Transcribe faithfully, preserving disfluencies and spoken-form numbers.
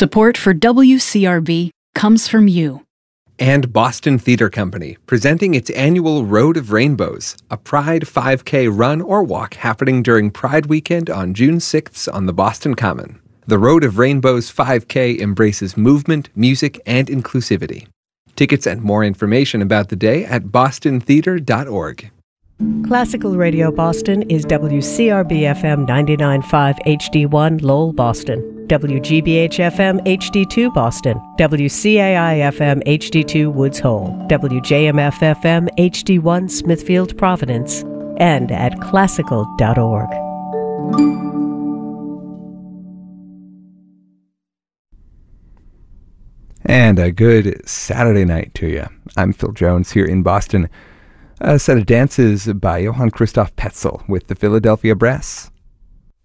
Support for W C R B comes from you. And Boston Theater Company, presenting its annual Road of Rainbows, a Pride five K run or walk happening during Pride Weekend on June sixth on the Boston Common. The Road of Rainbows five K embraces movement, music, and inclusivity. Tickets and more information about the day at boston theater dot org. Classical Radio Boston is W C R B F M ninety-nine point five H D one Lowell, Boston, W G B H F M H D two Boston, W C A I F M H D two Woods Hole, W J M F F M H D one Smithfield, Providence, and at classical dot org. And a good Saturday night to you. I'm Phil Jones here in Boston. A set of dances by Johann Christoph Petzel with the Philadelphia Brass.